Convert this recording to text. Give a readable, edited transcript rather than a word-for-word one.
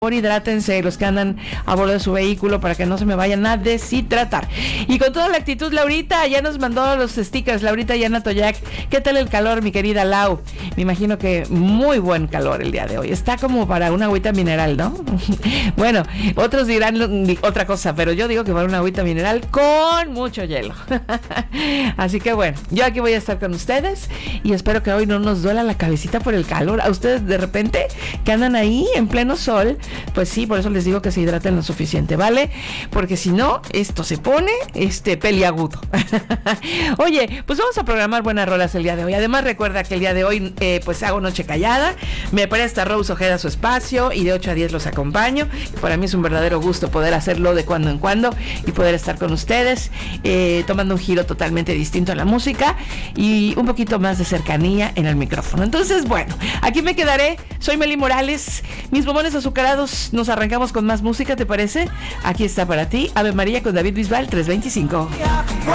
hidrátense los que andan a bordo de su vehículo para que no se me vayan a deshidratar. Y con toda la actitud, Laurita ya nos mandó los stickers. Laurita Yana Toyac, ¿qué tal el calor, mi querida Lau? Me imagino que muy buen calor el día de hoy. Está como para una agüita mineral, ¿no? Bueno, otros dirán otra cosa, pero yo digo que para una agüita mineral con mucho hielo. Así que bueno, yo aquí voy a estar con ustedes y espero que hoy no nos duela la cabecita por el calor. A ustedes de repente que andan ahí en pleno sol, pues sí, por eso les digo que se hidraten lo suficiente, ¿vale? Porque si no, esto se pone peliagudo. Oye, pues vamos a programar buenas rolas el día de hoy. Además, recuerda que el día de hoy, pues hago Noche Callada. Me presta Rose Ojeda su espacio y de 8 a 10 los acompaño. Para mí es un verdadero gusto poder hacerlo de cuando en cuando y poder estar con ustedes, tomando un giro totalmente distinto a la música y un poquito más de cercanía en el micrófono. Entonces, bueno, aquí me quedaré. Soy Meli Morales. Mis bombones azucarados. Nos arrancamos con más música, ¿te parece? Aquí está para ti Ave María con David Bisbal, 325.